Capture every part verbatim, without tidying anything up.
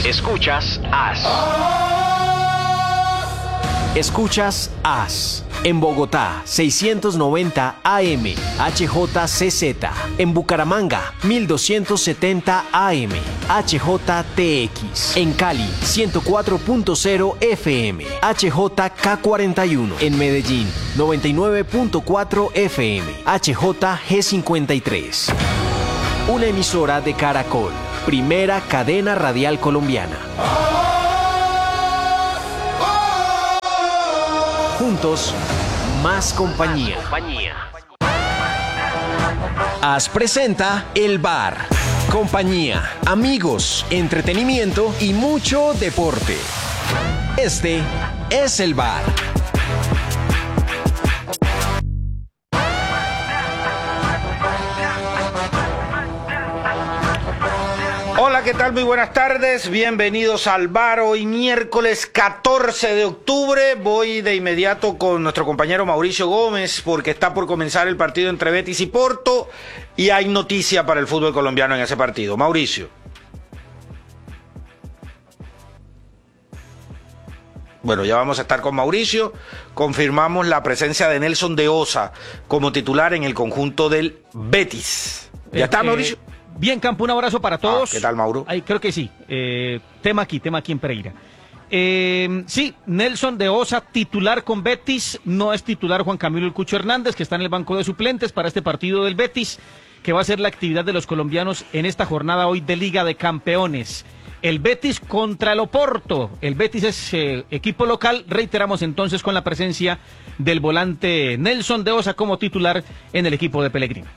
Escuchas As. Escuchas As. En Bogotá, seiscientos noventa A M, H J C Z. En Bucaramanga, mil doscientos setenta A M, H J T X. En Cali, ciento cuatro punto cero F M, H J K cuarenta y uno. En Medellín, noventa y nueve punto cuatro F M, H J G cincuenta y tres. Una emisora de Caracol, primera cadena radial colombiana. Juntos, más compañía. As presenta El Bar. Compañía, amigos, entretenimiento y mucho deporte. Este es El Bar. Hola, ¿qué tal? Muy buenas tardes, bienvenidos al Bar. Hoy miércoles catorce de octubre, voy de inmediato con nuestro compañero Mauricio Gómez porque está por comenzar el partido entre Betis y Porto y hay noticia para el fútbol colombiano en ese partido. Mauricio. Bueno, ya vamos a estar con Mauricio. Confirmamos la presencia de Nelson de Osa como titular en el conjunto del Betis. ¿Ya está, Mauricio? Eh, bien, Campo, un abrazo para todos. Ah, ¿qué tal, Mauro? Ay, creo que sí. Eh, tema aquí, tema aquí en Pereira. Eh, sí, Nelson de Osa, titular con Betis. No es titular Juan Camilo El Cucho Hernández, que está en el banco de suplentes para este partido del Betis, que va a ser la actividad de los colombianos en esta jornada hoy de Liga de Campeones. El Betis contra el Oporto. El Betis es eh, equipo local. Reiteramos entonces con la presencia del volante Nelson de Osa como titular en el equipo de Pellegrino.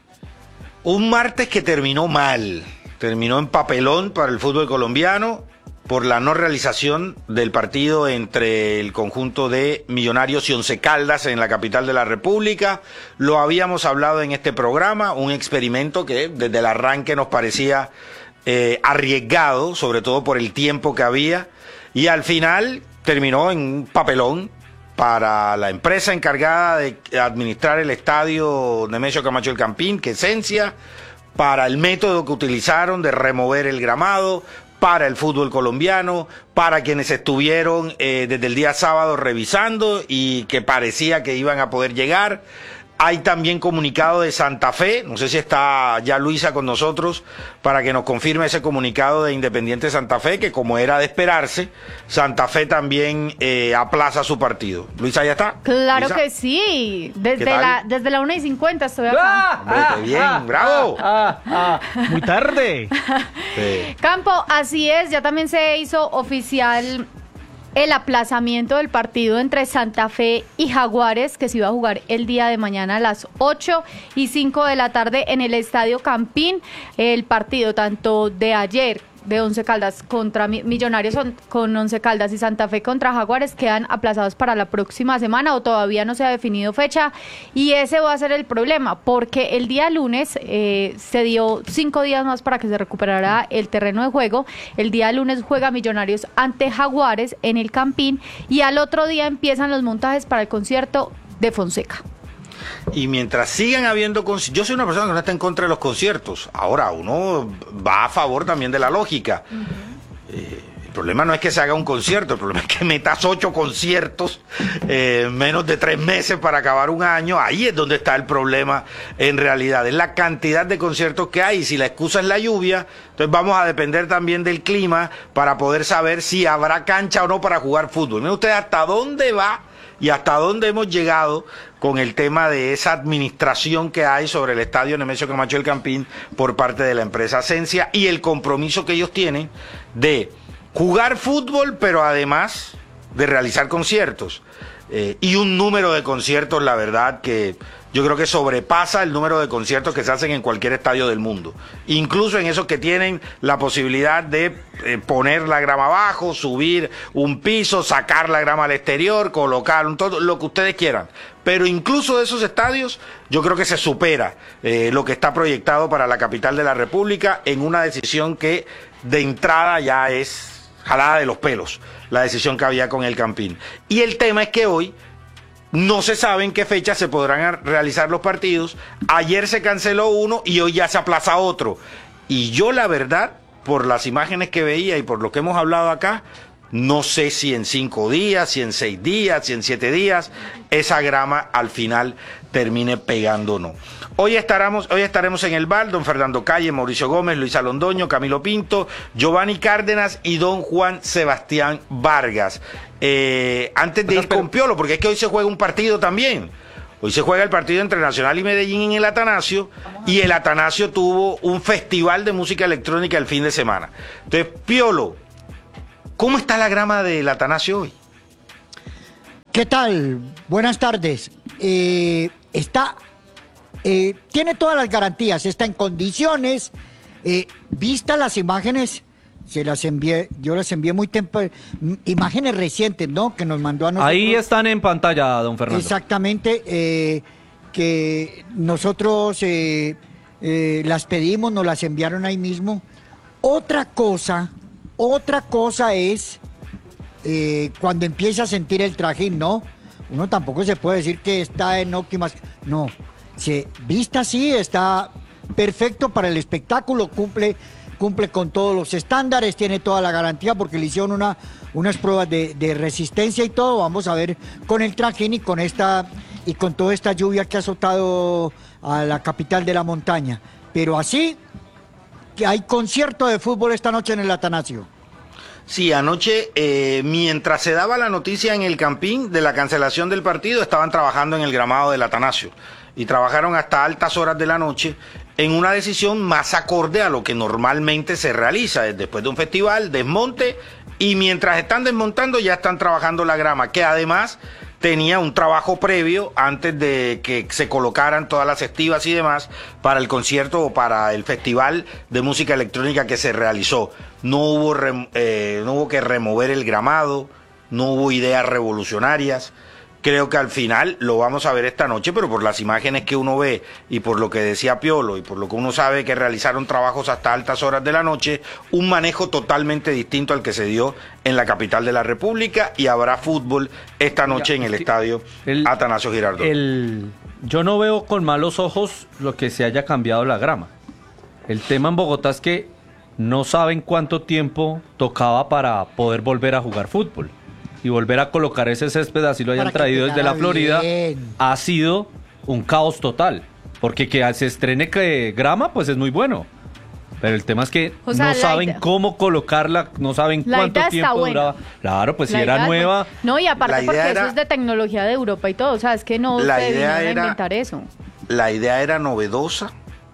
Un martes que terminó mal, terminó en papelón para el fútbol colombiano por la no realización del partido entre el conjunto de Millonarios y Once Caldas en la capital de la República. Lo habíamos hablado en este programa, un experimento que desde el arranque nos parecía eh, arriesgado, sobre todo por el tiempo que había, y al final terminó en un papelón para la empresa encargada de administrar el estadio Nemesio Camacho El Campín, que Esencia, para el método que utilizaron de remover el gramado, para el fútbol colombiano, para quienes estuvieron eh, desde el día sábado revisando y que parecía que iban a poder llegar. Hay también comunicado de Santa Fe, no sé si está ya Luisa con nosotros para que nos confirme ese comunicado de Independiente Santa Fe, que como era de esperarse, Santa Fe también eh, aplaza su partido. Luisa, ¿ya está? Claro ¿Luisa? Que sí, desde la, desde la una y cincuenta estoy acá. ¡Ah! Hombre, qué bien, ah, bravo. Ah, ah, ah, muy tarde. Sí. Campo, así es, ya también se hizo oficial el aplazamiento del partido entre Santa Fe y Jaguares, que se iba a jugar el día de mañana a las ocho y cinco de la tarde en el Estadio Campín. El partido tanto de ayer de Once Caldas contra Millonarios con Once Caldas y Santa Fe contra Jaguares quedan aplazados para la próxima semana o todavía no se ha definido fecha, y ese va a ser el problema porque el día lunes eh, se dio cinco días más para que se recuperara el terreno de juego. El día lunes juega Millonarios ante Jaguares en el Campín y al otro día empiezan los montajes para el concierto de Fonseca. Y mientras sigan habiendo conciertos, yo soy una persona que no está en contra de los conciertos. Ahora, uno va a favor también de la lógica. Uh-huh. Eh, el problema no es que se haga un concierto, el problema es que metas ocho conciertos en eh, menos de tres meses para acabar un año. Ahí es donde está el problema en realidad. Es la cantidad de conciertos que hay. Y si la excusa es la lluvia, entonces vamos a depender también del clima para poder saber si habrá cancha o no para jugar fútbol. Miren ustedes hasta dónde va y hasta dónde hemos llegado con el tema de esa administración que hay sobre el estadio Nemesio Camacho El Campín por parte de la empresa Esencia y el compromiso que ellos tienen de jugar fútbol, pero además de realizar conciertos. Eh, y un número de conciertos, la verdad, que yo creo que sobrepasa el número de conciertos que se hacen en cualquier estadio del mundo. Incluso en esos que tienen la posibilidad de eh, poner la grama abajo, subir un piso, sacar la grama al exterior, colocar un todo, lo que ustedes quieran. Pero incluso de esos estadios, yo creo que se supera eh, lo que está proyectado para la capital de la República en una decisión que de entrada ya es jalada de los pelos, la decisión que había con el Campín. Y el tema es que hoy no se sabe en qué fecha se podrán realizar los partidos. Ayer se canceló uno y hoy ya se aplaza otro. Y yo la verdad por las imágenes que veía y por lo que hemos hablado acá, no sé si en cinco días, si en seis días, si en siete días, esa grama al final termine pegando o no. Hoy estaremos, hoy estaremos en el bar, don Fernando Calle, Mauricio Gómez, Luisa Londoño, Camilo Pinto, Giovanni Cárdenas y don Juan Sebastián Vargas. Eh, antes de ir con Piolo, porque es que hoy se juega un partido también. Hoy se juega el partido entre Nacional y Medellín en el Atanasio, y el Atanasio tuvo un festival de música electrónica el fin de semana. Entonces, Piolo, ¿cómo está la grama del Atanasio hoy? ¿Qué tal? Buenas tardes. Eh, está, eh, tiene todas las garantías, está en condiciones. Eh, vistas las imágenes, se las envié, yo las envié muy temprano, imágenes recientes, ¿no? Que nos mandó a nosotros. Ahí están en pantalla, don Fernando. Exactamente, eh, que nosotros eh, eh, las pedimos, nos las enviaron ahí mismo. Otra cosa, otra cosa es eh, cuando empieza a sentir el trajín, ¿no? Uno tampoco se puede decir que está en óptimas. No, se vista así, está perfecto para el espectáculo, cumple, cumple con todos los estándares, tiene toda la garantía porque le hicieron una, unas pruebas de, de resistencia y todo. Vamos a ver con el trajín y con esta y con toda esta lluvia que ha azotado a la capital de la montaña. Pero así que hay concierto de fútbol esta noche en el Atanasio. Sí, anoche, eh, mientras se daba la noticia en el Campín de la cancelación del partido, estaban trabajando en el gramado del Atanasio y trabajaron hasta altas horas de la noche en una decisión más acorde a lo que normalmente se realiza después de un festival, desmonte, y mientras están desmontando ya están trabajando la grama, que además tenía un trabajo previo antes de que se colocaran todas las estivas y demás para el concierto o para el festival de música electrónica que se realizó. No hubo, eh, no hubo que remover el gramado, no hubo ideas revolucionarias. Creo que al final lo vamos a ver esta noche, pero por las imágenes que uno ve y por lo que decía Piolo y por lo que uno sabe que realizaron trabajos hasta altas horas de la noche, un manejo totalmente distinto al que se dio en la capital de la República, y habrá fútbol esta noche en el estadio el, Atanasio Girardot. El, yo no veo con malos ojos lo que se haya cambiado la grama. El tema en Bogotá es que no saben cuánto tiempo tocaba para poder volver a jugar fútbol. Y volver a colocar ese césped, así lo hayan traído desde la Florida, bien. Ha sido un caos total. Porque que se estrene que grama, pues es muy bueno. Pero el tema es que o sea, no saben idea. cómo colocarla, no saben la cuánto tiempo duraba. Claro, pues la si era nueva. No, y aparte porque era, eso es de tecnología de Europa y todo. O sea, es que no se vinieron a inventar eso. La idea era novedosa,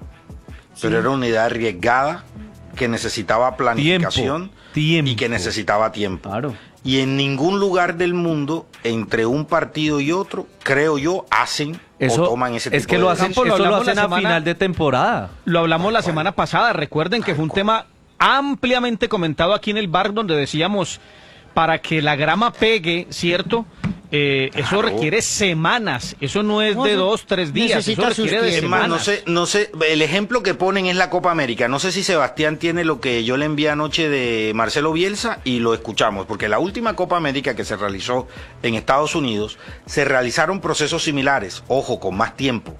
sí. Pero era una idea arriesgada, que necesitaba planificación tiempo, tiempo. y que necesitaba tiempo. Claro. Y en ningún lugar del mundo, entre un partido y otro, creo yo, hacen eso, o toman ese tipo de Es que lo hacen, Campo, eso lo lo hacen a semana, final de temporada. Lo hablamos la semana pasada, recuerden que fue un tema ampliamente comentado aquí en el bar, donde decíamos, para que la grama pegue, ¿cierto? Eh, claro. Eso requiere semanas, eso no es no, de dos, tres días, eso requiere de semanas. No sé, no sé, el ejemplo que ponen es la Copa América. No sé si Sebastián tiene lo que yo le envié anoche de Marcelo Bielsa y lo escuchamos, porque la última Copa América que se realizó en Estados Unidos, se realizaron procesos similares, ojo, con más tiempo.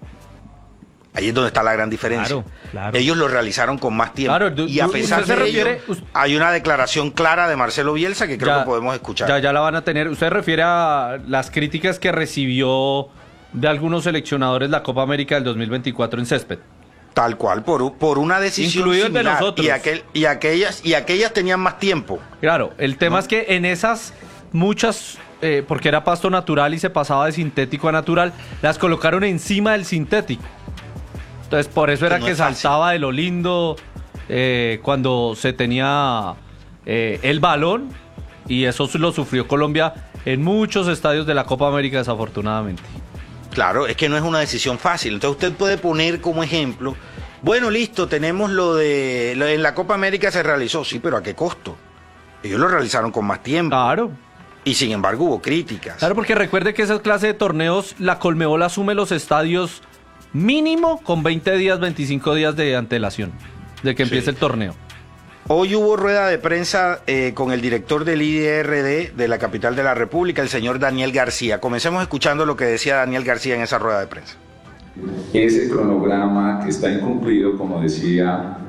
Ahí es donde está la gran diferencia. Claro, claro. Ellos lo realizaron con más tiempo. Claro, du, y a pesar de refiere, ello, hay una declaración clara de Marcelo Bielsa que creo ya, que podemos escuchar. Ya, ya la van a tener. ¿Usted refiere a las críticas que recibió de algunos seleccionadores la Copa América del dos mil veinticuatro en césped? Tal cual, por, por una decisión Incluido similar. de nosotros. Y, aquel, y, aquellas, y aquellas tenían más tiempo. Claro, el tema ¿no? es que en esas muchas... Eh, porque era pasto natural y se pasaba de sintético a natural, las colocaron encima del sintético. Entonces, por eso era que, no que saltaba de lo lindo eh, cuando se tenía eh, el balón, y eso lo sufrió Colombia en muchos estadios de la Copa América, desafortunadamente. Claro, es que no es una decisión fácil. Entonces, usted puede poner como ejemplo, bueno, listo, tenemos lo de, lo de en la Copa América se realizó, sí, pero ¿a qué costo? Ellos lo realizaron con más tiempo. Claro. Y sin embargo hubo críticas. Claro, porque recuerde que esa clase de torneos, la Colmebol asume los estadios mínimo con veinte días, veinticinco días de antelación de que empiece sí. el torneo. Hoy hubo rueda de prensa eh, con el director del I D R D de la capital de la República, el señor Daniel García. Comencemos escuchando lo que decía Daniel García en esa rueda de prensa. Ese cronograma está incumplido, como decía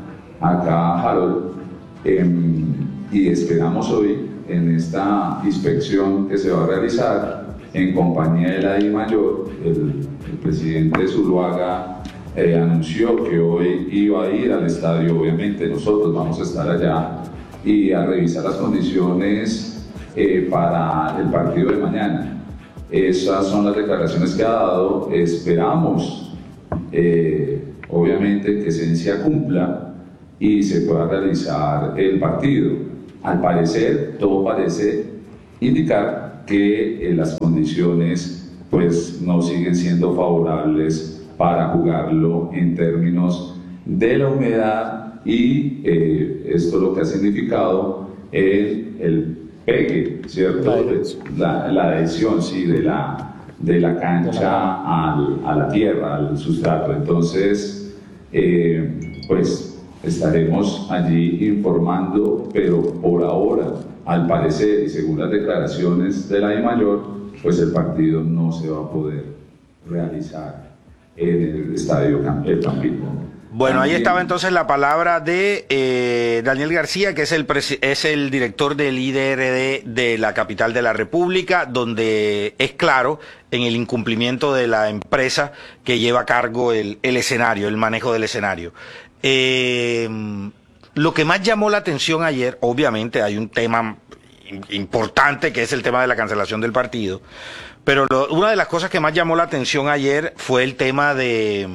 acá Harold, eh, y esperamos hoy en esta inspección que se va a realizar en compañía de la DIMAYOR, el, el presidente Zuluaga eh, anunció que hoy iba a ir al estadio, obviamente nosotros vamos a estar allá y a revisar las condiciones eh, para el partido de mañana. Esas son las declaraciones que ha dado, esperamos eh, obviamente que Esencia cumpla y se pueda realizar el partido. Al parecer, todo parece indicar que eh, las condiciones pues no siguen siendo favorables para jugarlo en términos de la humedad y eh, esto lo que ha significado el, el pegue, ¿cierto? La, la adhesión, sí, de la, de la cancha al, a la tierra, al sustrato. Entonces, eh, pues estaremos allí informando, pero por ahora, al parecer y según las declaraciones de la DIMAYOR, pues el partido no se va a poder realizar en el estadio El Campito. Bueno, ahí También, estaba entonces la palabra de eh, Daniel García, que es el, es el director del I D R D de la capital de la República, donde es claro en el incumplimiento de la empresa que lleva a cargo el, el escenario, el manejo del escenario. Eh, lo que más llamó la atención ayer, obviamente hay un tema importante que es el tema de la cancelación del partido, pero lo, una de las cosas que más llamó la atención ayer fue el tema de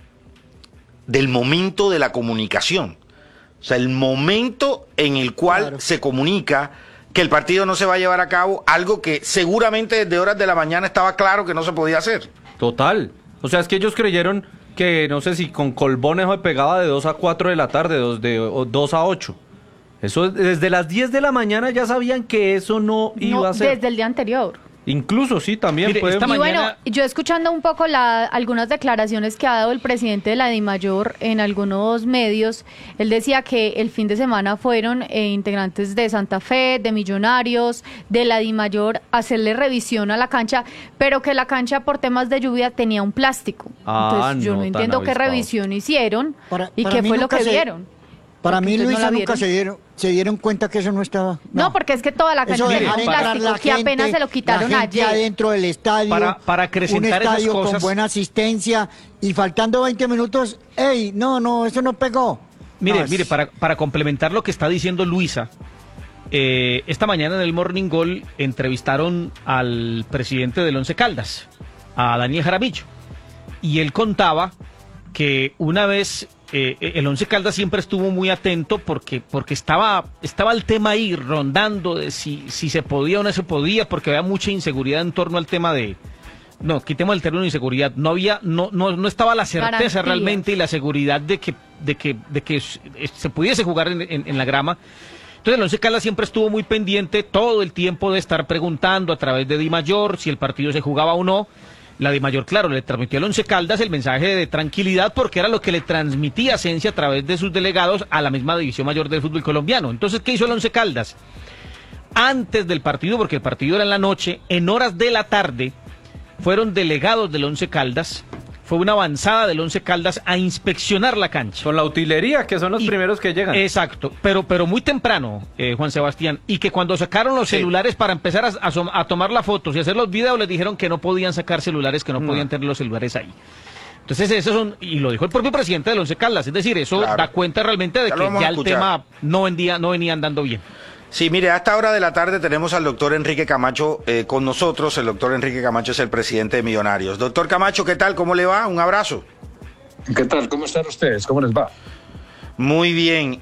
del momento de la comunicación, o sea, el momento en el cual claro. se comunica que el partido no se va a llevar a cabo, algo que seguramente desde horas de la mañana estaba claro que no se podía hacer. Total, o sea, es que ellos creyeron que no sé si con Colbones se pegaba de dos a cuatro de la tarde, de dos a ocho. Eso desde las diez de la mañana ya sabían que eso no iba no, a ser. Desde el día anterior. Incluso sí, también. Mire, puede... esta y mañana... bueno, yo escuchando un poco la, algunas declaraciones que ha dado el presidente de la DIMAYOR en algunos medios, él decía que el fin de semana fueron eh, integrantes de Santa Fe, de Millonarios, de la DIMAYOR a hacerle revisión a la cancha, pero que la cancha por temas de lluvia tenía un plástico. Ah, Entonces yo no, no entiendo qué avispado. revisión hicieron Para- y para qué mí fue lo nunca que se- vieron. Para Porque mí, ustedes no Luisa, la nunca vieron. se dieron, se dieron cuenta que eso no estaba. No, No, porque es que toda la eso cancha de tenía dejar un entrar plástico la que apenas gente, se lo quitaron la gente ayer. adentro del estadio, Para- para acrecentar un esas estadio cosas. con buena asistencia y faltando veinte minutos, ¡ey! No, no, eso no pegó. Mire, No, es- mire, para, para complementar lo que está diciendo Luisa, eh, esta mañana en el Morning Call entrevistaron al presidente del Once Caldas, a Daniel Jaramillo, y él contaba que una vez eh, el Once Caldas siempre estuvo muy atento porque porque estaba estaba el tema ahí rondando de si si se podía o no se podía, porque había mucha inseguridad en torno al tema de no, quitemos el término inseguridad, no había no no no estaba la certeza Garantías. realmente y la seguridad de que de que de que se pudiese jugar en, en, en la grama. Entonces el Once Caldas siempre estuvo muy pendiente todo el tiempo de estar preguntando a través de DIMAYOR si el partido se jugaba o no. La DIMAYOR, claro, le transmitió al Once Caldas el mensaje de tranquilidad porque era lo que le transmitía Esencia a través de sus delegados a la misma División Mayor del fútbol colombiano. Entonces, ¿qué hizo el Once Caldas? Antes del partido, porque el partido era en la noche, en horas de la tarde, fueron delegados del Once Caldas, fue una avanzada del Once Caldas a inspeccionar la cancha. Con la utilería, que son los Y- primeros que llegan. Exacto, pero pero muy temprano, eh, Juan Sebastián, y que cuando sacaron los Sí. celulares para empezar a, a- a tomar las fotos y hacer los videos, les dijeron que no podían sacar celulares, que no, No. podían tener los celulares ahí. Entonces, esos son, y lo dijo el propio presidente del Once Caldas, es decir, eso Claro. da cuenta realmente de Ya lo que vamos a ya el escuchar. tema no, vendía, no venía andando bien. Sí, mire, a esta hora de la tarde tenemos al doctor Enrique Camacho eh, con nosotros. El doctor Enrique Camacho es el presidente de Millonarios. Doctor Camacho, ¿qué tal? ¿Cómo le va? Un abrazo. ¿Qué tal? ¿Cómo están ustedes? ¿Cómo les va? Muy bien.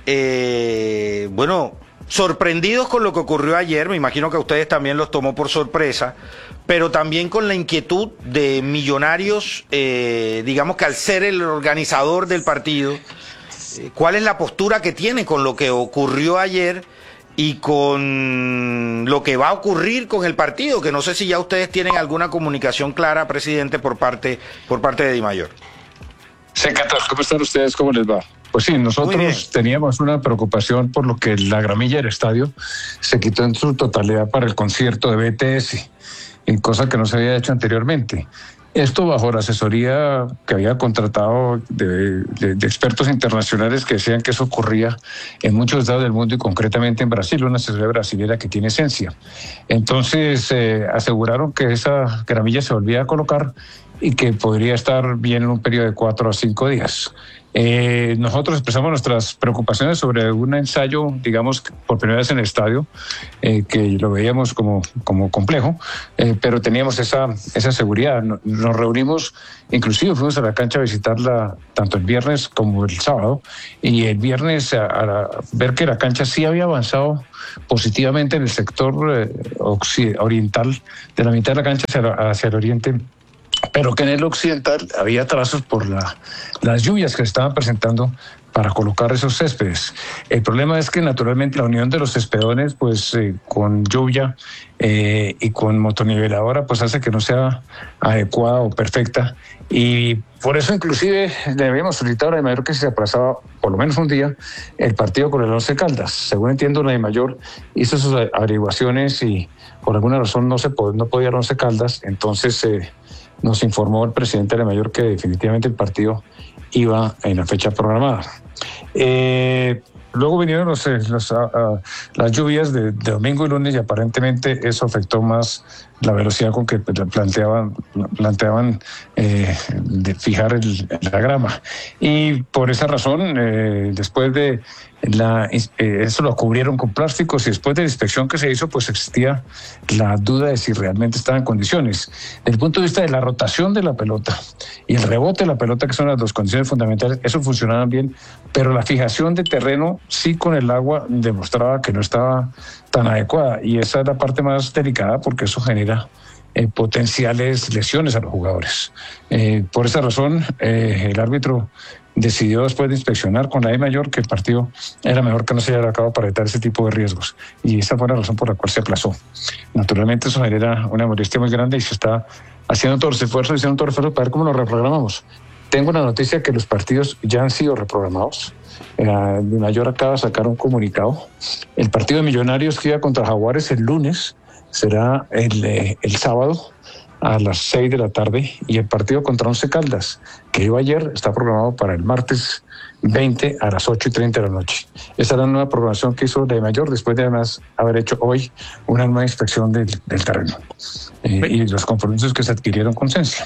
Eh, bueno, sorprendidos con lo que ocurrió ayer, me imagino que a ustedes también los tomó por sorpresa, pero también con la inquietud de Millonarios, eh, digamos que al ser el organizador del partido, eh, ¿cuál es la postura que tiene con lo que ocurrió ayer y con lo que va a ocurrir con el partido? Que no sé si ya ustedes tienen alguna comunicación clara, presidente, por parte, por parte de DIMAYOR. Sí, ¿qué tal? ¿Cómo están ustedes? ¿Cómo les va? Pues sí, Muy bien. nosotros teníamos una preocupación por lo que la gramilla del estadio se quitó en su totalidad para el concierto de B T S, en cosa que no se había hecho anteriormente. Esto bajo la asesoría que había contratado de, de, de expertos internacionales que decían que eso ocurría en muchos estados del mundo y concretamente en Brasil, una asesoría brasileña que tiene esencia. Entonces eh, aseguraron que esa gramilla se volvía a colocar y que podría estar bien en un periodo de cuatro a cinco días. Eh, nosotros expresamos nuestras preocupaciones sobre un ensayo, digamos, por primera vez en el estadio, eh, que lo veíamos como, como complejo, eh, pero teníamos esa, esa seguridad. Nos reunimos, inclusive fuimos a la cancha a visitarla tanto el viernes como el sábado, y el viernes a, a ver que la cancha sí había avanzado positivamente en el sector eh, oriental, de la mitad de la cancha hacia, hacia el oriente, pero que en el occidental había trazos por la, las lluvias que se estaban presentando para colocar esos céspedes. El problema es que naturalmente la unión de los cespedones, pues eh, con lluvia eh, y con motoniveladora, pues hace que no sea adecuada o perfecta, y por eso inclusive le habíamos solicitado a la DIMAYOR que se aplazaba por lo menos un día el partido con el Once Caldas. Según entiendo, la DIMAYOR hizo sus averiguaciones y por alguna razón no se pod- no podía el Once Caldas, entonces eh, nos informó el presidente de la DIMAYOR que definitivamente el partido iba en la fecha programada. Eh, luego vinieron los, los, a, a, las lluvias de, de domingo y lunes, y aparentemente eso afectó más la velocidad con que planteaban, planteaban eh, de fijar el, la grama. Y por esa razón, eh, después de la, eh, eso lo cubrieron con plásticos, y después de la inspección que se hizo, pues existía la duda de si realmente estaba en condiciones. Desde el punto de vista de la rotación de la pelota y el rebote de la pelota, que son las dos condiciones fundamentales, eso funcionaba bien, pero la fijación de terreno sí con el agua demostraba que no estaba tan adecuada, y esa es la parte más delicada porque eso genera eh, potenciales lesiones a los jugadores. Eh, por esa razón, eh, el árbitro decidió, después de inspeccionar con la DIMAYOR, que el partido era mejor que no se llevara a cabo para evitar ese tipo de riesgos, y esa fue la razón por la cual se aplazó. Naturalmente eso genera una molestia muy grande y se está haciendo todos los esfuerzos, haciendo todos los esfuerzos para ver cómo lo reprogramamos. Tengo una noticia que los partidos ya han sido reprogramados. La DIMAYOR acaba de sacar un comunicado. El partido de Millonarios que iba contra Jaguares el lunes será el, eh, el sábado a las seis de la tarde, y el partido contra Once Caldas, que iba ayer, está programado para el martes veinte a las ocho y treinta de la noche. Esa es la nueva programación que hizo la DIMAYOR, después de además haber hecho hoy una nueva inspección del, del terreno eh, y los compromisos que se adquirieron con Sensia.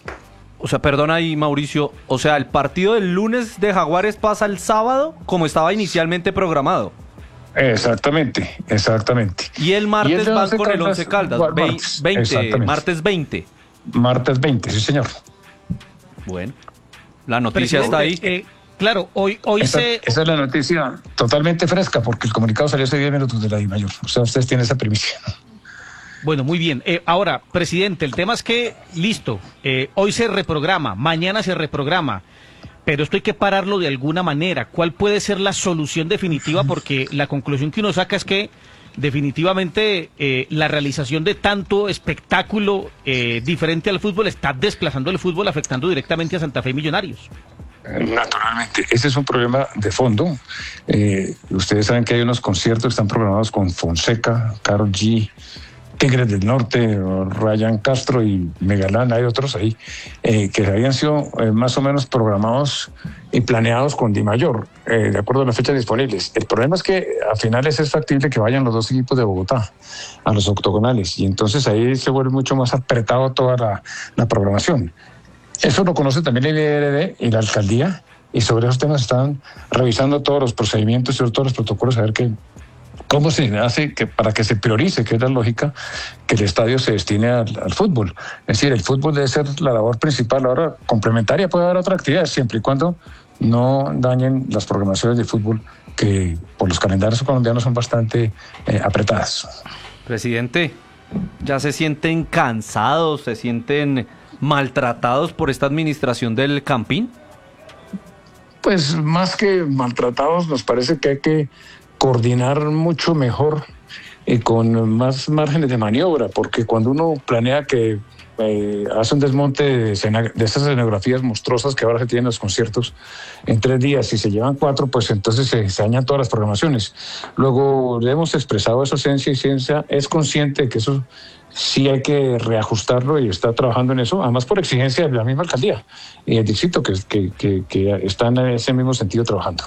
O sea, perdona ahí, Mauricio, o sea, el partido del lunes de Jaguares pasa el sábado como estaba inicialmente programado. Exactamente, exactamente. Y el martes y el van con el Once Caldas, martes, veinte, martes veinte. Martes veinte, sí señor. Bueno, la noticia está ahí. Eh, claro, hoy, hoy esa, se... Esa es la noticia totalmente fresca, porque el comunicado salió hace diez minutos de la DIMAYOR. O sea, ustedes tienen esa primicia. Bueno, muy bien. Eh, ahora, presidente, el tema es que, listo, eh, hoy se reprograma, mañana se reprograma, pero esto hay que pararlo de alguna manera. ¿Cuál puede ser la solución definitiva? Porque la conclusión que uno saca es que definitivamente eh, la realización de tanto espectáculo eh, diferente al fútbol está desplazando el fútbol, afectando directamente a Santa Fe y Millonarios. Naturalmente, ese es un problema de fondo. Eh, ustedes saben que hay unos conciertos que están programados con Fonseca, Karol G, Tigres del Norte, Ryan Castro y Megalán, hay otros ahí, eh, que habían sido eh, más o menos programados y planeados con DIMAYOR, eh, de acuerdo a las fechas disponibles. El problema es que a finales es factible que vayan los dos equipos de Bogotá a los octogonales, y entonces ahí se vuelve mucho más apretado toda la, la programación. Eso lo conoce también el I R D y la alcaldía, y sobre esos temas están revisando todos los procedimientos y todos los protocolos, a ver qué ¿cómo se hace que para que se priorice, que es la lógica, que el estadio se destine al, al fútbol? Es decir, el fútbol debe ser la labor principal. Ahora, complementaria puede haber otra actividad, siempre y cuando no dañen las programaciones de fútbol, que por los calendarios colombianos son bastante eh, apretadas. Presidente, ¿ya se sienten cansados, se sienten maltratados por esta administración del Campín? Pues más que maltratados, nos parece que hay que coordinar mucho mejor y con más márgenes de maniobra, porque cuando uno planea que eh, hace un desmonte de, escena, de esas escenografías monstruosas que ahora se tienen en los conciertos en tres días. Si se llevan cuatro, pues entonces se, se dañan todas las programaciones. Luego le hemos expresado esa esencia y ciencia, es consciente de que eso sí hay que reajustarlo y está trabajando en eso, además por exigencia de la misma alcaldía y el distrito que, que, que, que están en ese mismo sentido trabajando.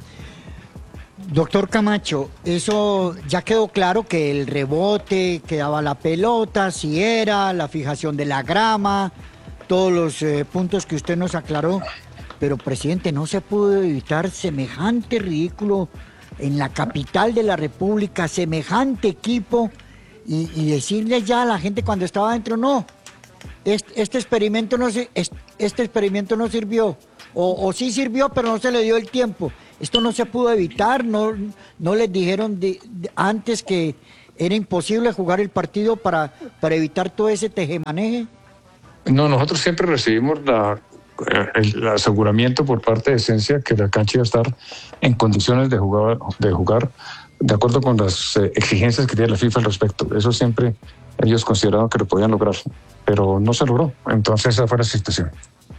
Doctor Camacho, eso ya quedó claro que el rebote, que daba la pelota, si era, la fijación de la grama, todos los eh, puntos que usted nos aclaró, pero presidente, no se pudo evitar semejante ridículo en la capital de la República, semejante equipo, y, y decirle ya a la gente cuando estaba adentro, no, este, este, experimento, no se, este, este experimento no sirvió, o, o sí sirvió, pero no se le dio el tiempo. Esto no se pudo evitar, no, no les dijeron de, de, antes que era imposible jugar el partido para, para evitar todo ese tejemaneje. No, nosotros siempre recibimos la, el, el aseguramiento por parte de Esencia que la cancha iba a estar en condiciones de jugar, de jugar de acuerdo con las eh, exigencias que tiene la FIFA al respecto. Eso siempre ellos consideraron que lo podían lograr, pero no se logró. Entonces esa fue la situación.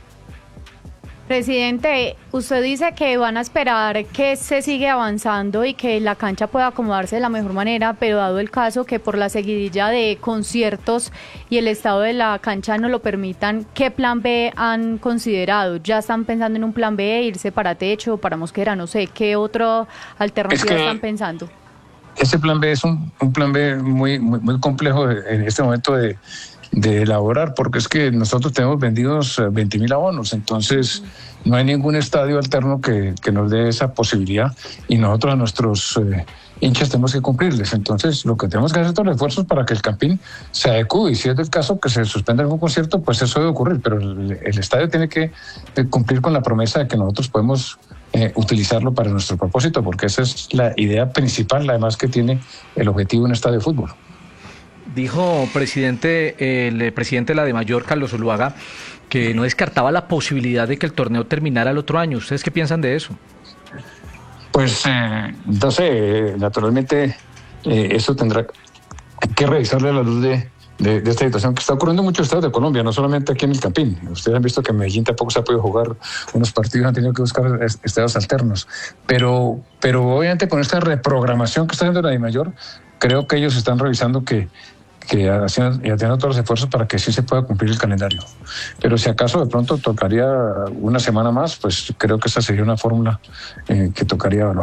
Presidente, usted dice que van a esperar que se siga avanzando y que la cancha pueda acomodarse de la mejor manera, pero dado el caso que por la seguidilla de conciertos y el estado de la cancha no lo permitan, ¿qué plan B han considerado? ¿Ya están pensando en un plan B, irse para techo, para Mosquera, no sé, qué otra alternativa es que están pensando? Ese plan B es un, un plan B muy, muy, muy complejo en este momento de... de elaborar, porque es que nosotros tenemos vendidos veinte mil abonos, entonces no hay ningún estadio alterno que, que nos dé esa posibilidad y nosotros a nuestros eh, hinchas tenemos que cumplirles. Entonces lo que tenemos que hacer es todos los esfuerzos para que el Campín se adecue y si es el caso que se suspenda algún concierto, pues eso debe ocurrir, pero el, el estadio tiene que cumplir con la promesa de que nosotros podemos eh, utilizarlo para nuestro propósito, porque esa es la idea principal, además que tiene el objetivo de un estadio de fútbol. Dijo presidente, el presidente de la DIMAYOR, Carlos Zuluaga, que no descartaba la posibilidad de que el torneo terminara el otro año. ¿Ustedes qué piensan de eso? Pues, eh, no sé, naturalmente eh, eso tendrá que revisarle a la luz de, de, de esta situación que está ocurriendo en muchos estados de Colombia, no solamente aquí en el Campín. Ustedes han visto que en Medellín tampoco se ha podido jugar unos partidos, han tenido que buscar estadios alternos. Pero, pero obviamente con esta reprogramación que está haciendo la DIMAYOR, creo que ellos están revisando que que haciendo, y haciendo todos los esfuerzos para que sí se pueda cumplir el calendario. Pero si acaso de pronto tocaría una semana más, pues creo que esa sería una fórmula eh, que tocaría evaluar.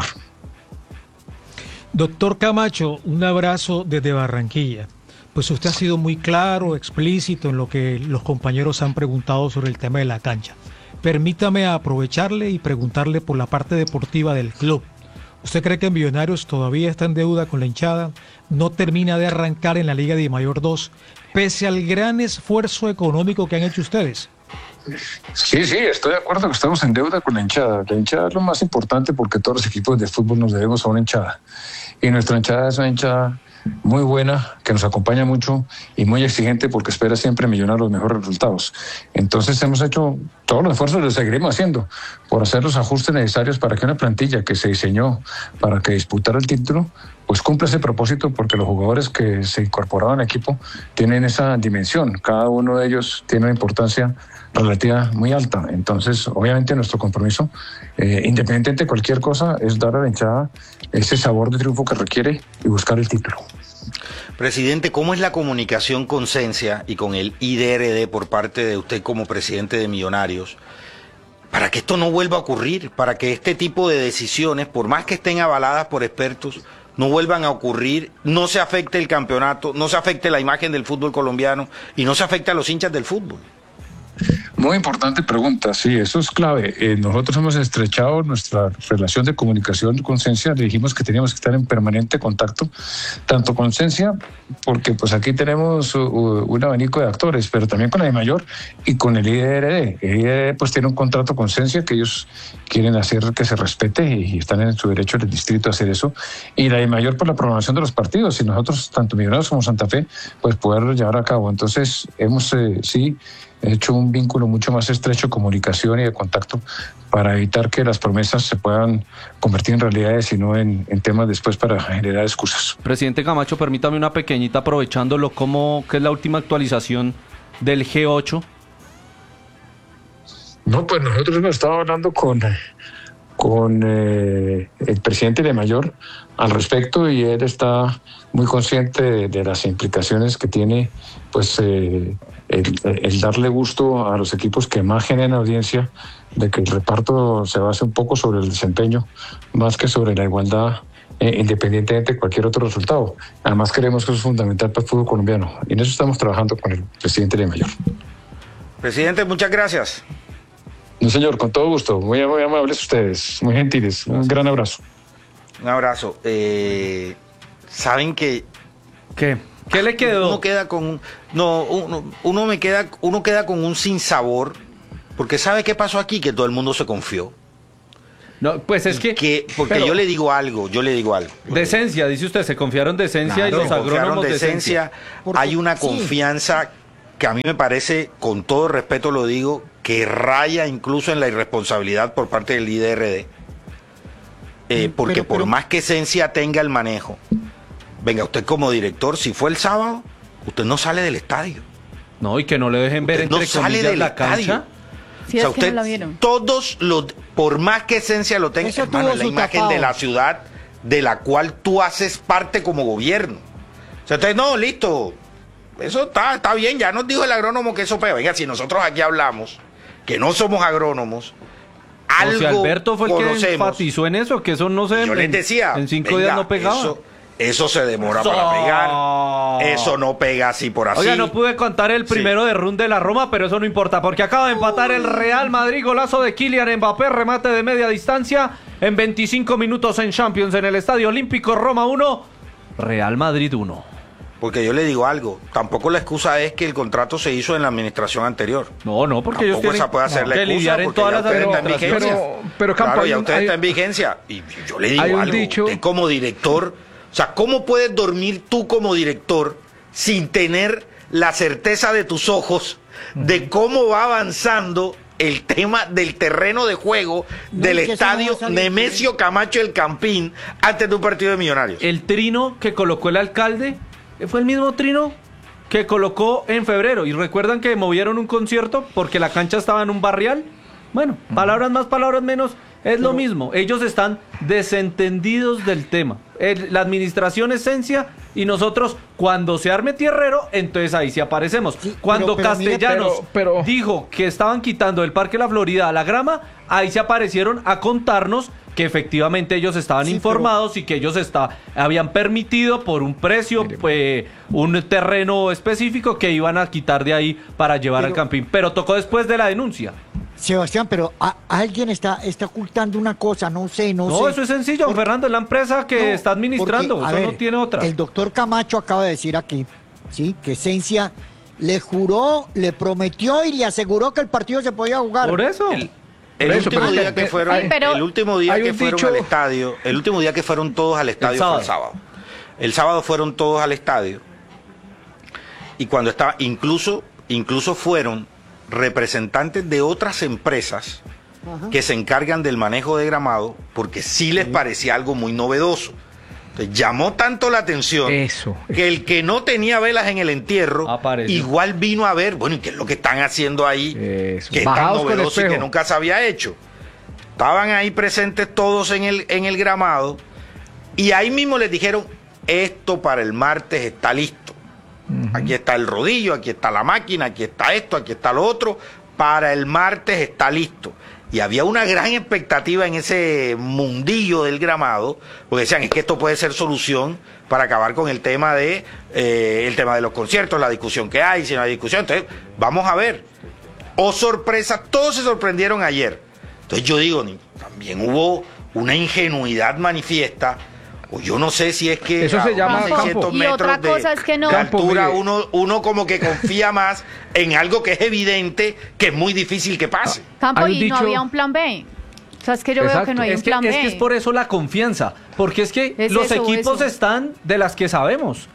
Doctor Camacho, un abrazo desde Barranquilla. Pues usted ha sido muy claro, explícito en lo que los compañeros han preguntado sobre el tema de la cancha. Permítame aprovecharle y preguntarle por la parte deportiva del club. ¿Usted cree que Millonarios todavía está en deuda con la hinchada? ¿No termina de arrancar en la Liga DIMAYOR dos, pese al gran esfuerzo económico que han hecho ustedes? Sí, sí, estoy de acuerdo que estamos en deuda con la hinchada. La hinchada es lo más importante porque todos los equipos de fútbol nos debemos a una hinchada. Y nuestra hinchada es una hinchada muy buena, que nos acompaña mucho y muy exigente porque espera siempre millonar los mejores resultados. Entonces hemos hecho todos los esfuerzos y lo seguiremos haciendo por hacer los ajustes necesarios para que una plantilla que se diseñó para que disputara el título, pues cumpla ese propósito, porque los jugadores que se incorporaban al equipo tienen esa dimensión. Cada uno de ellos tiene una importancia relativa muy alta. Entonces, obviamente nuestro compromiso, eh, independientemente de cualquier cosa, es dar a la hinchada ese sabor de triunfo que requiere y buscar el título. Presidente, ¿cómo es la comunicación con Cencia y con el I D R D por parte de usted como presidente de Millonarios para que esto no vuelva a ocurrir, para que este tipo de decisiones, por más que estén avaladas por expertos, no vuelvan a ocurrir, no se afecte el campeonato, no se afecte la imagen del fútbol colombiano y no se afecte a los hinchas del fútbol? Muy importante pregunta, sí, eso es clave. Eh, nosotros hemos estrechado nuestra relación de comunicación con Cencia, le dijimos que teníamos que estar en permanente contacto, tanto con Cencia, porque pues aquí tenemos uh, un abanico de actores, pero también con la DIMAYOR y con el I D R D. El I D R D pues tiene un contrato con Cencia que ellos quieren hacer que se respete y están en su derecho del distrito a hacer eso, y la DIMAYOR por la programación de los partidos, y nosotros, tanto Millonarios como Santa Fe, pues poderlo llevar a cabo. Entonces hemos, eh, sí, hecho un vínculo mucho más estrecho de comunicación y de contacto para evitar que las promesas se puedan convertir en realidades y no en, en temas después para generar excusas. Presidente Camacho, permítame una pequeñita aprovechándolo, ¿cómo, qué es la última actualización del G ocho? No, pues nosotros hemos estado hablando con, con eh, el presidente de Mayor al respecto y él está muy consciente de, de las implicaciones que tiene pues eh, el, el darle gusto a los equipos que más generan audiencia, de que el reparto se base un poco sobre el desempeño más que sobre la igualdad, eh, independientemente de cualquier otro resultado. Además creemos que eso es fundamental para el fútbol colombiano y en eso estamos trabajando con el presidente de Mayor. Presidente, muchas gracias. No, señor, con todo gusto. Muy, muy amables ustedes, muy gentiles. Un gran abrazo. Un abrazo. Eh, ¿Saben que ¿Qué? ¿Qué le quedó? Uno queda con no, uno, uno me queda, uno queda con un sinsabor, porque ¿sabe qué pasó aquí? Que todo el mundo se confió. No, pues es que, que porque pero, yo le digo algo, yo le digo algo. Decencia, dice usted, se confiaron de esencia Claro, y los agrónomos de decencia. Porque- Hay una sí. confianza que a mí me parece, con todo respeto lo digo, que raya incluso en la irresponsabilidad por parte del I D R D. Eh, Mm, porque pero- por pero- más que esencia tenga el manejo, venga, usted como director, si fue el sábado, usted no sale del estadio. No, y que no le dejen ver Usted no entre sale comillas del la estadio. cancha. Sí, O sea, es que usted, no la vieron. todos los, por más que esencia lo tenga, Eso hermano, tuvo es la su imagen tapado. de la ciudad de la cual tú haces parte como gobierno. O sea, entonces, no, listo, eso está, está bien, ya nos dijo el agrónomo que eso pega. Venga, si nosotros aquí hablamos, que no somos agrónomos, algo José Alberto fue el que conocemos. enfatizó en eso, que eso no se... Yo les en- decía, En cinco venga, días no pegaba. Eso, eso se demora para ¡Oh! pegar, eso no pega así por así. Oiga, no pude contar el primero de run de la Roma, pero eso no importa, porque acaba de empatar el Real Madrid, golazo de Kylian Mbappé, remate de media distancia, en veinticinco minutos en Champions, en el Estadio Olímpico, Roma uno, Real Madrid uno. Porque yo le digo algo, tampoco la excusa es que el contrato se hizo en la administración anterior. No, no, porque ellos Tampoco tienen esa puede ser la que excusa, lidiar en porque todas ya las usted está en administraciones. vigencia. Pero- pero, Campo, claro, hay ya un- usted hay- está en vigencia. Y yo le digo hay un algo, dicho- usted como director, o sea, ¿cómo puedes dormir tú como director sin tener la certeza de tus ojos de cómo va avanzando el tema del terreno de juego No, del es que eso no va a estadio salir Nemesio Camacho El Campín antes de un partido de Millonarios? El trino que colocó el alcalde fue el mismo trino que colocó en febrero. Y recuerdan que movieron un concierto porque la cancha estaba en un barrial. Bueno, palabras más, palabras menos, es lo mismo. Ellos están desentendidos del tema. El- la administración esencia y nosotros, cuando se arme tierrero, entonces ahí sí aparecemos. Sí, cuando pero- pero mire, Castellanos pero- pero- dijo que estaban quitando del Parque La Florida la grama, ahí se aparecieron a contarnos que efectivamente ellos estaban Sí, informados y que ellos está, habían permitido por un precio, pues, un terreno específico que iban a quitar de ahí para llevar Pero- al campín. Pero tocó después de la denuncia. Sebastián, pero a- alguien está, está ocultando una cosa, no sé, no, No, sé. eso es sencillo, Por- Fernando, es la empresa que No, está administrando, porque, a eso ver, no tiene otra. El doctor Camacho acaba de decir aquí, sí, que Esencia le juró, le prometió y le aseguró que el partido se podía jugar. Por eso. El Por eso, último pero es día que- que fueron, Sí, pero- el último día hay que un fueron dicho- al estadio, el último día que fueron todos al estadio fue el sábado. El sábado fueron todos al estadio. Y cuando estaba, incluso, incluso fueron representantes de otras empresas que se encargan del manejo de gramado, porque sí les parecía algo muy novedoso. Entonces, llamó tanto la atención Eso. que el que no tenía velas en el entierro, Apareció. igual vino a ver, bueno, ¿y qué es lo que están haciendo ahí? Eso. Que es tan Bajados con el novedoso y que espejo. nunca se había hecho. Estaban ahí presentes todos en el, en el gramado y ahí mismo les dijeron, esto para el martes está listo. Aquí está el rodillo, aquí está la máquina, aquí está esto, aquí está lo otro. Para el martes está listo. Y había una gran expectativa en ese mundillo del gramado, porque decían, es que esto puede ser solución para acabar con el tema de eh, el tema de los conciertos, la discusión que hay, si no hay discusión. Entonces, vamos a ver. Oh, sorpresa, todos se sorprendieron ayer. Entonces yo digo, ni- también hubo una ingenuidad manifiesta, o yo no sé si es que Eso se a llama unos campo. seiscientos Y metros otra de- cosa es que no- de Campo, altura, mire. uno, uno como que confía más en algo que es evidente, que es muy difícil que pase. Campo, Hay un y no dicho- había un plan B. O sea, es que yo veo Exacto. que no hay Es un que, plan es B. que es por eso la confianza, porque es que Es los eso, equipos eso. están de las que sabemos.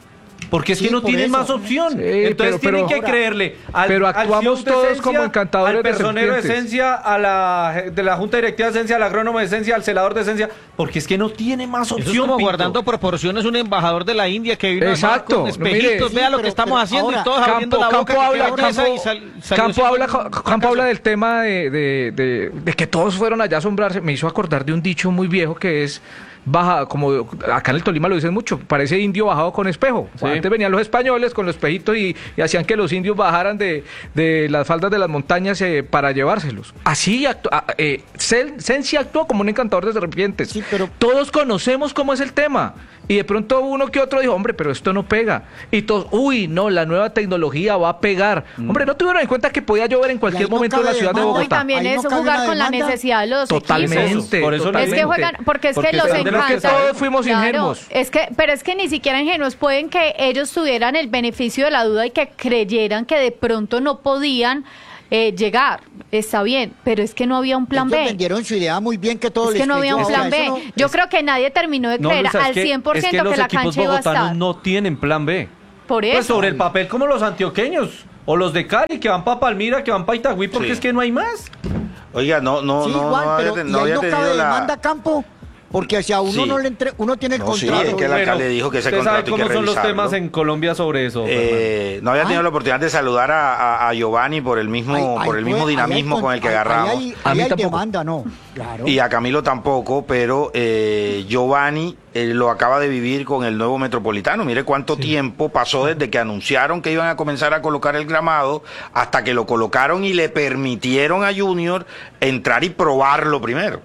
porque es Sí, que no por tienen eso. más opción. Sí, Entonces pero- tienen pero- que creerle al, pero al actuamos C E O de todos esencia, como encantadores al de personero de serpientes. esencia, a la de la Junta Directiva de Esencia, al agrónomo de esencia, al celador de esencia, porque es que no tiene más opción. Eso es como Pinto. guardando proporciones un embajador de la India que vino Exacto, con no, espejitos, mire, vea sí, lo que pero- estamos pero haciendo ahora, y todos abriendo Campo, la boca. Campo que habla, qué belleza, Campo, y sal- salió Campo siendo habla, un Campo fracaso. habla del tema de, de, de, de que todos fueron allá a asombrarse. Me hizo acordar de un dicho muy viejo que es baja, como acá en el Tolima lo dicen mucho, parece indio bajado con espejo. Sí. Antes venían los españoles con los espejitos y, y hacían que los indios bajaran de, de las faldas de las montañas eh, para llevárselos. Así actu- a- eh, Sen- Sensi actuó como un encantador de serpientes. Sí, pero- Todos conocemos cómo es el tema. Y de pronto uno que otro dijo, hombre, pero esto no pega. Y todos, uy, no, la nueva tecnología va a pegar. Hombre, no tuvieron en cuenta que podía llover en cualquier ahí no momento en la cabe ciudad de demanda. No, y Bogotá. también Ahí no es cabe jugar una con la demanda. necesidad de los Totalmente. equipos. Por eso Es también. que juegan, porque es Porque que los están de los que encanta. todos fuimos ingenuos. Es que, pero es que ni siquiera ingenuos, pueden que ellos tuvieran el beneficio de la duda y que creyeran que de pronto no podían eh, llegar. Está bien, pero es que no había un plan Ellos B. vendieron su idea muy bien que todo Es les que no había un creyó. plan O sea, B. eso no- Yo creo que nadie terminó de No, creer Luisa, es al que- cien por es ciento que que, los la equipos cancha iba a bogotanos estar. no tienen plan B. Por eso. Pues sobre el papel como los antioqueños o los de Cali que van para Palmira, que van para Itagüí, porque Sí. es que no hay más. Oiga, no, no, Sí, no, igual, no, pero había, y no ahí había no cabe tenido la... demanda, Campo, porque si a uno Sí. no le entre, uno tiene el No, sí, contrato. es que el alcalde dijo que ese usted contrato sabe hay que cómo son los revisarlo. temas en Colombia sobre eso. Eh, no había tenido Ah. la oportunidad de saludar a, a- a Giovanni por el mismo, Ahí- ahí por el mismo puede- ahí hay dinamismo con- con el que ahí- agarramos. Ahí hay, A ahí mí hay tampoco. demanda, no. Claro. Y a Camilo tampoco, pero eh, Giovanni eh, lo acaba de vivir con el nuevo Metropolitano. Mire cuánto tiempo pasó desde que anunciaron que iban a comenzar a colocar el gramado hasta que lo colocaron y le permitieron a Junior entrar y probarlo primero.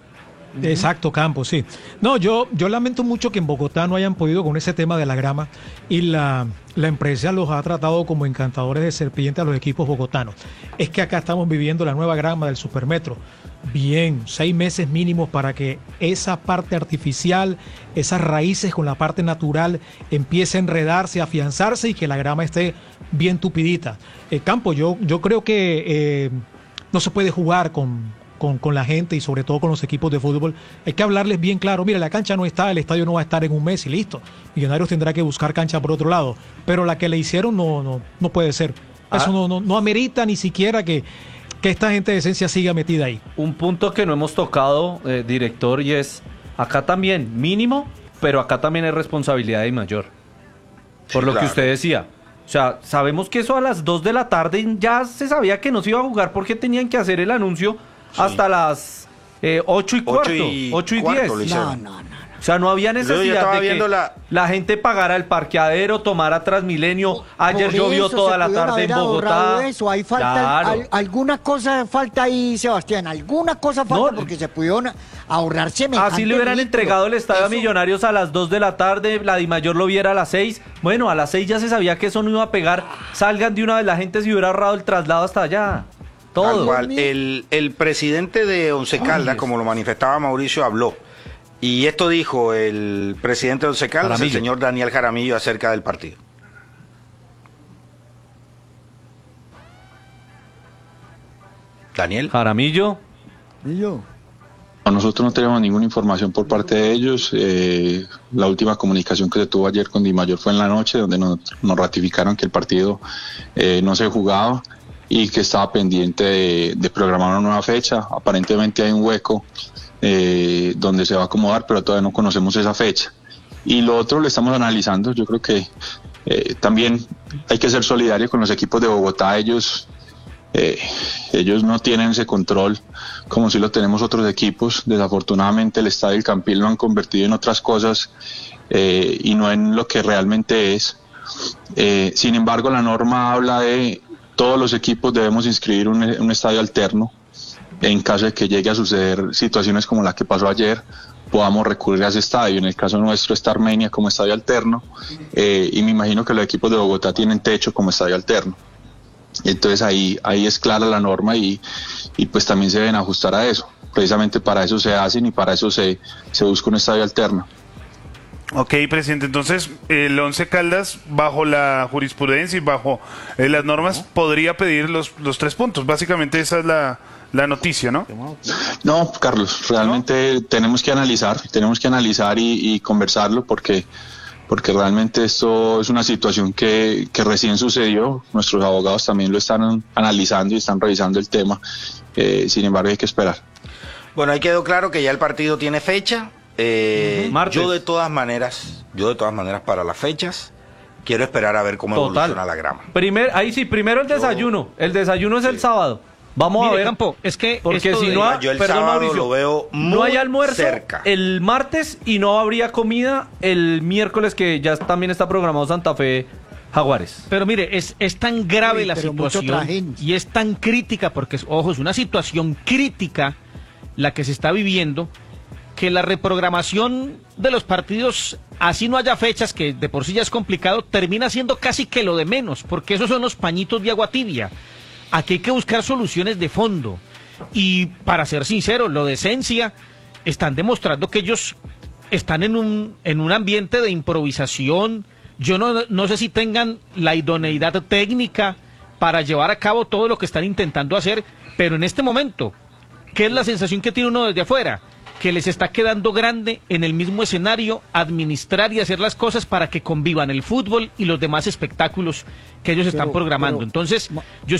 Exacto, Campos, sí. No, yo, yo lamento mucho que en Bogotá no hayan podido con ese tema de la grama y la, la empresa los ha tratado como encantadores de serpiente a los equipos bogotanos. Es que acá estamos viviendo la nueva grama del Supermetro. Bien, seis meses mínimos para que esa parte artificial, esas raíces con la parte natural empiece a enredarse, a afianzarse y que la grama esté bien tupidita. Eh, Campo, yo, yo creo que eh, no se puede jugar con... Con, con la gente y sobre todo con los equipos de fútbol. Hay que hablarles bien claro, mira, la cancha no está, el estadio no va a estar en un mes y listo. Millonarios tendrá que buscar cancha por otro lado, pero la que le hicieron no, no, no puede ser. Eso Ah. no, no, no amerita ni siquiera que, que esta gente de esencia siga metida ahí. Un punto que no hemos tocado, eh, director, y es acá también mínimo, pero acá también hay responsabilidad de mayor. Por Sí, lo claro. que usted decía. O sea, sabemos que eso a las dos de la tarde ya se sabía que no se iba a jugar porque tenían que hacer el anuncio hasta las eh, ocho y cuarto, ocho y cuarto diez. lo No, hicieron. no, no. O sea, no había Yo necesidad estaba de que viendo la... la- gente pagara el parqueadero, tomara Transmilenio. Ayer Por llovió eso toda se la pudieron tarde en haber ahorrado Bogotá. Eso. Ahí falta Claro. al- alguna cosa falta ahí, Sebastián. Alguna cosa falta No, porque se pudieron ahorrar semejante Así le hubieran ridículo. entregado el estadio a Eso- Millonarios a las dos de la tarde, la Dimayor lo viera a las seis. Bueno, a las seis ya se sabía que eso no iba a pegar. Salgan de una vez, la gente se hubiera ahorrado el traslado hasta allá. Tal Todo. cual. El, el presidente de Once Caldas, como lo manifestaba Mauricio, habló. Y esto dijo el presidente de Once Caldas, el Jaramillo. señor Daniel Jaramillo, acerca del partido. Daniel. Jaramillo. Y yo. Nosotros no tenemos ninguna información por parte de ellos. Eh, la última comunicación que se tuvo ayer con Di Mayor fue en la noche, donde nos, nos ratificaron que el partido eh, no se jugaba y que estaba pendiente de, de programar una nueva fecha. Aparentemente hay un hueco eh, donde se va a acomodar, pero todavía no conocemos esa fecha. Y lo otro lo estamos analizando. Yo creo que eh, también hay que ser solidario con los equipos de Bogotá. Ellos Eh, ellos no tienen ese control como si lo tenemos otros equipos. Desafortunadamente el Estadio El Campín lo han convertido en otras cosas eh, y no en lo que realmente es. Eh, sin embargo, la norma habla de todos los equipos debemos inscribir un, un estadio alterno. En caso de que llegue a suceder situaciones como la que pasó ayer, podamos recurrir a ese estadio. En el caso nuestro está Armenia como estadio alterno eh, y me imagino que los equipos de Bogotá tienen Techo como estadio alterno. Entonces ahí, ahí es clara la norma y, y pues también se deben ajustar a eso. Precisamente para eso se hacen y para eso se, se busca un estadio alterno. Ok, presidente, entonces el Once Caldas, bajo la jurisprudencia y bajo eh, las normas, podría pedir los, los tres puntos. Básicamente esa es la, la noticia, ¿no? No, Carlos, realmente ¿No? tenemos que analizar, tenemos que analizar y, y conversarlo porque porque realmente esto es una situación que, que recién sucedió. Nuestros abogados también lo están analizando y están revisando el tema. Eh, sin embargo, hay que esperar. Bueno, ahí quedó claro que ya el partido tiene fecha. Eh, uh-huh. yo de todas maneras, yo de todas maneras para las fechas quiero esperar a ver cómo Total. evoluciona la grama. Primer, ahí sí, primero el desayuno. El desayuno es Sí. el sábado. Vamos Mire, a ver. Campo, es que Porque esto si de- no, ha- Yo el perdón, sábado Mauricio, lo veo no muy hay almuerzo cerca. el martes y no habría comida el miércoles, que ya también está programado Santa Fe Jaguares. Pero mire, es, es tan grave Uy, la pero mucho situación trajín. y es tan crítica, porque, es, ojo, es una situación crítica la que se está viviendo, que la reprogramación de los partidos, así no haya fechas, que de por sí ya es complicado, termina siendo casi que lo de menos, porque esos son los pañitos de agua tibia. Aquí hay que buscar soluciones de fondo. Y para ser sincero, lo de Esencia están demostrando que ellos están en un, en un ambiente de improvisación. Yo no, no sé si tengan la idoneidad técnica para llevar a cabo todo lo que están intentando hacer, pero en este momento, ¿qué es la sensación que tiene uno desde afuera? Que les está quedando grande en el mismo escenario administrar y hacer las cosas para que convivan el fútbol y los demás espectáculos que ellos están Pero- programando. pero- Entonces, yo